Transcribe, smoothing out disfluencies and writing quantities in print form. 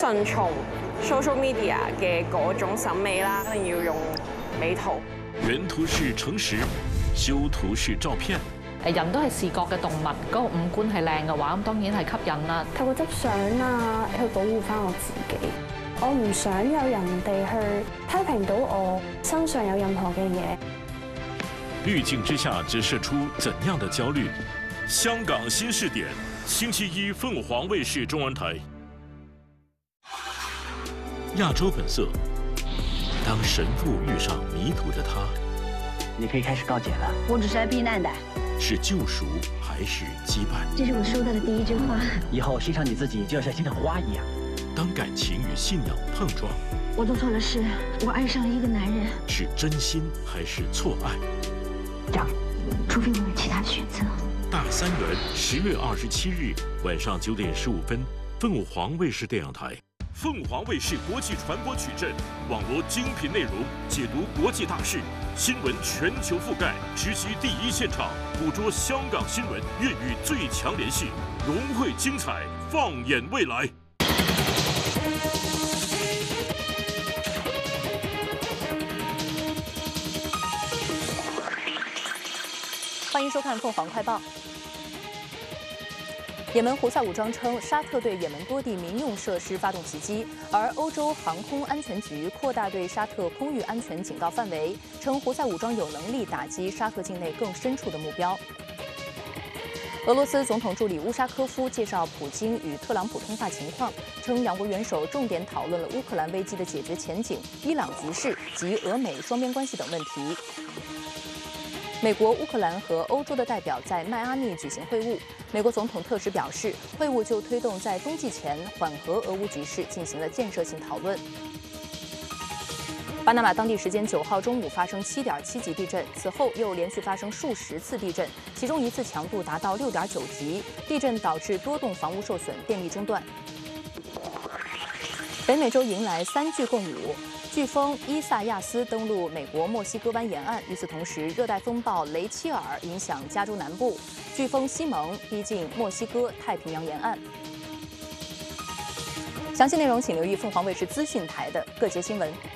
順從 social media 嘅嗰種審美啦，一定要用美圖。 原圖是誠實，修圖是照片。 人都係視覺嘅動物，嗰個五官係靚嘅話，咁當然係吸引啦。 透過執相啊，去保護翻我自己。我唔想有人哋去批評到我身上有任何嘅嘢。 濾鏡之下折射出怎樣的焦慮？香港新視點，星期一鳳凰衛視中文台。亞洲本色，當神父遇上迷途的他， 你可以開始告解了。 我只是來避難的。 是救贖還是羈絆？ 這是我收到的第一句話。 以後欣賞你自己就要像欣賞花一樣。 當感情與信仰碰撞， 我做錯了事，我愛上了一個男人。 是真心還是錯愛？ 這樣，除非我有其他的選擇。 大三元10月27日晚上9點15分，鳳凰衛視電影台。鳳凰衛視國際傳播矩陣，網羅精品內容，解讀國際大事，新聞全球覆蓋，直擊第一現場，捕捉香港新聞，粵語最強聯繫，融匯精彩，放眼未來。 欢迎收看《凤凰快报》。也门胡塞武装称，沙特对也门多地民用设施发动袭击，而欧洲航空安全局扩大对沙特空域安全警告范围，称胡塞武装有能力打击沙特境内更深处的目标。俄罗斯总统助理乌沙科夫介绍普京与特朗普通话情况，称两国元首重点讨论了乌克兰危机的解决前景、伊朗局势及俄美双边关系等问题。美国、乌克兰和欧洲的代表在迈阿密举行会晤。美国总统特使表示，会晤就推动在冬季前缓和俄乌局势进行了建设性讨论。巴拿马当地时间9号中午发生7.7级地震，此后又连续发生数十次地震，其中一次强度达到6.9级。地震导致多栋房屋受损，电力中断。北美洲迎来3飓共舞。飓风伊萨亚斯登陆美国墨西哥湾沿岸，与此同时，热带风暴雷切尔影响加州南部，飓风西蒙逼近墨西哥太平洋沿岸。详细内容请留意凤凰卫视资讯台的各节新闻。